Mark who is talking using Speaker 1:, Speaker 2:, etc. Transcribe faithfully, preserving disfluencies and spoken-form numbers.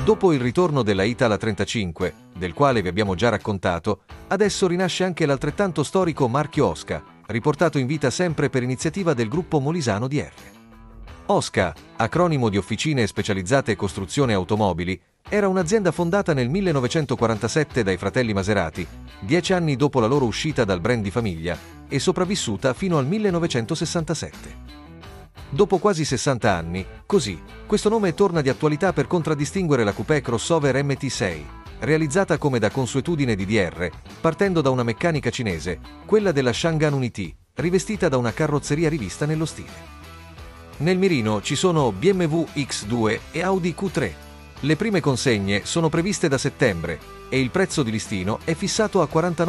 Speaker 1: Dopo il ritorno della Itala trentacinque, del quale vi abbiamo già raccontato, adesso rinasce anche l'altrettanto storico marchio Osca, riportato in vita sempre per iniziativa del gruppo molisano D R. Osca, acronimo di Officine Specializzate Costruzione Automobili, era un'azienda fondata nel millenovecentoquarantasette dai fratelli Maserati, dieci anni dopo la loro uscita dal brand di famiglia, e sopravvissuta fino al millenovecentosessantasette. Dopo quasi sessanta anni, così, questo nome torna di attualità per contraddistinguere la coupé crossover M T sei, realizzata come da consuetudine di D R, partendo da una meccanica cinese, quella della Shangan Unity, rivestita da una carrozzeria rivista nello stile. Nel mirino ci sono B M W X due e Audi Q tre. Le prime consegne sono previste da settembre e il prezzo di listino è fissato a quarantanove